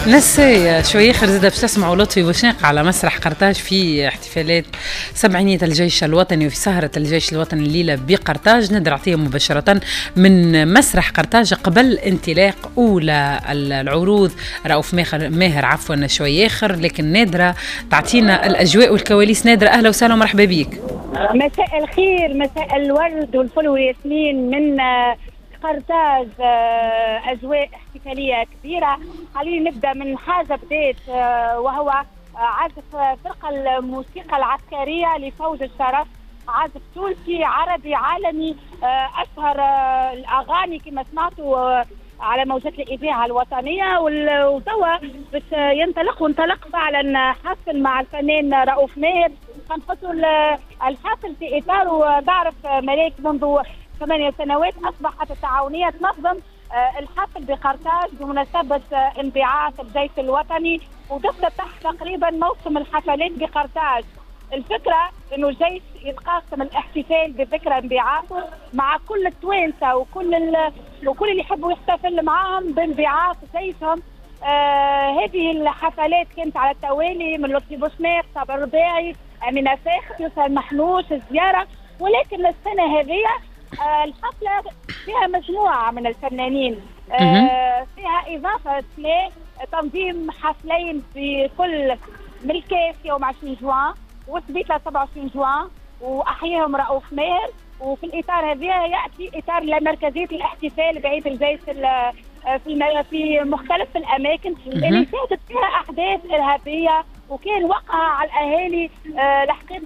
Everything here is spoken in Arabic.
نسي شوي خرزة باش تسمعوا لطفي بوشناق على مسرح قرطاج في احتفالات سبعينية الجيش الوطني وفي سهرة الجيش الوطني الليلة بقرطاج. ندر عطية مباشرة من مسرح قرطاج قبل انطلاق أولى العروض. رؤوف ماهر عفوا شوي آخر، لكن نادرة تعطينا الأجواء والكواليس. نادرة أهلا وسهلا ومرحبا بيك. مساء الخير، مساء الورد والفل والياسمين من قرطاج. أجواء احتفالية كبيرة. خلينا نبدأ من حاجة بديت وهو عزف فرقة الموسيقى العسكرية لفوج الشرف، عزف تونسي عربي عالمي أشهر الأغاني كما سمعتوا على موجات الإذاعة الوطنية. وتوا باش ينطلق فعلا حفل مع الفنان رؤوف ماهر. خنحطوا الحفل في إطار، بعرف ملاك منذ 8 سنوات أصبحت التعاونية تنظم الحفل بقرطاج بمناسبة انبعاث الجيش الوطني، وتفتتح تقريبا موسم الحفلات بقرطاج. الفكرة إنه الجيش يتقاسم الاحتفال بذكرى انبعاثه مع كل التوانسة وكل اللي يحبوا يحتفل معاهم بانبعاث جيشهم. هذه الحفلات كانت على التوالي من لطفي بوشناق، صابر الرباعي، أمينة فاخر، يوسف المحنوش، الزيارة. ولكن السنة هذه الحفلة فيها مجموعة من الفنانين، فيها إضافة لتنظيم حفلين في كل ملكاس يوم 20 جوان وسبيطة 27 جوان وأحياهم رؤوف ماهر. وفي الإطار هذا يأتي إطار لمركزية الاحتفال بعيد الجيش في مختلف الأماكن اللي شهدت فيها أحداث إرهابية وكان وقع على الأهالي لحقيقة